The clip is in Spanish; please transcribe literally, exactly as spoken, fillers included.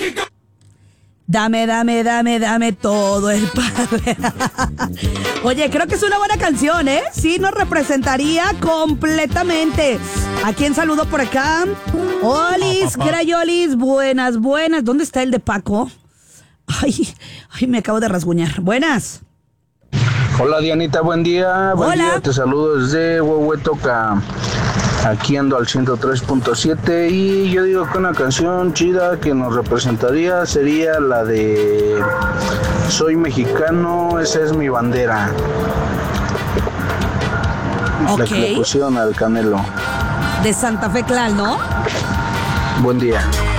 Dame, dame, dame, dame todo el padre. Oye, creo que es una buena canción, ¿eh? Sí, nos representaría completamente. ¿A quién saludo por acá? Olis, Grayolis, buenas, buenas. ¿Dónde está el de Paco? Ay, ay, me acabo de rasguñar. Buenas. Hola Dianita, buen día. Buen Hola. día, te saludo desde Huehuetoca. Aquí ando al ciento tres punto siete y yo digo que una canción chida que nos representaría sería la de Soy Mexicano, esa es mi bandera. Ok. La que le pusieron al Canelo. De Santa Fe Clan, ¿no? Buen día.